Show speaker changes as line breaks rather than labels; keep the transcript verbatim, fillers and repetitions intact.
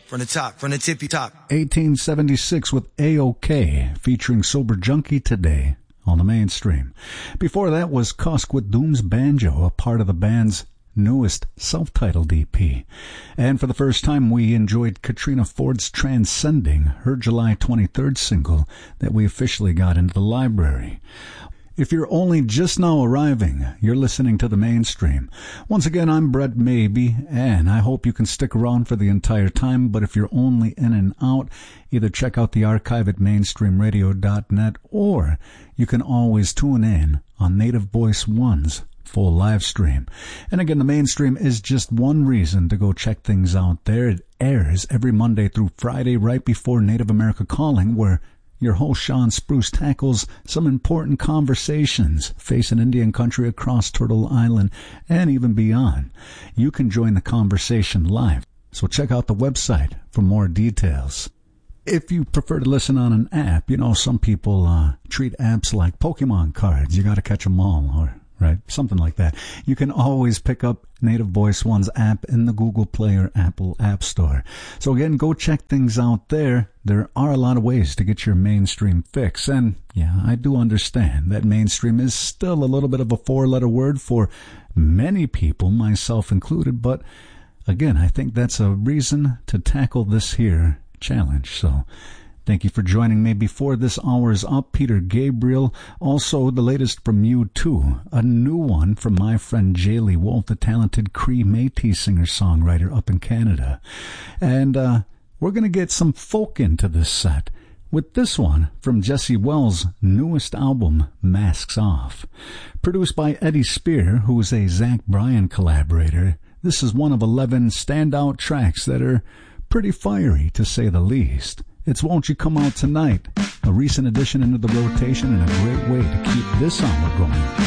from the top, from the tippy top.
eighteen seventy-six with A O K, featuring Sober Junkie today on the Mainstream. Before that was Kusk with Doom's Banjo, a part of the band's newest self-titled E P. And for the first time, we enjoyed Katrina Ford's Transcending, her July twenty-third single that we officially got into the library. If you're only just now arriving, you're listening to the Mainstream. Once again, I'm Brett Maybe, and I hope you can stick around for the entire time, but if you're only in and out, either check out the archive at mainstream radio dot net, or you can always tune in on Native Voice One's full live stream. And again, the Mainstream is just one reason to go check things out there. It airs every Monday through Friday right before Native America Calling, where your host Sean Spruce tackles some important conversations facing Indian country across Turtle Island and even beyond. You can join the conversation live, so check out the website for more details. If you prefer to listen on an app, you know, some people uh, treat apps like Pokemon cards. You got to catch them all, or right, something like that. You can always pick up Native Voice One's app in the Google Play or Apple App Store. So again, go check things out there. There are a lot of ways to get your Mainstream fix. And yeah, I do understand that Mainstream is still a little bit of a four-letter word for many people, myself included. But again, I think that's a reason to tackle this here challenge. So thank you for joining me. Before this hour is up, Peter Gabriel. Also, the latest from U two. A new one from my friend Jaylee Wolf, the talented Cree Métis singer-songwriter up in Canada. And uh, we're going to get some folk into this set with this one from Jesse Wells' newest album, Masks Off. Produced by Eddie Spear, who is a Zach Bryan collaborator, this is one of eleven standout tracks that are pretty fiery, to say the least. It's Won't You Come Out Tonight, a recent addition into the rotation and a great way to keep this hour going.